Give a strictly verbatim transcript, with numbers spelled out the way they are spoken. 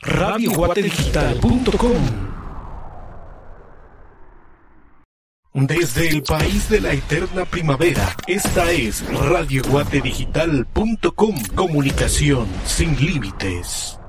radio guate digital punto com. Desde el país de la eterna primavera, esta es radio guate digital punto com. Comunicación sin límites.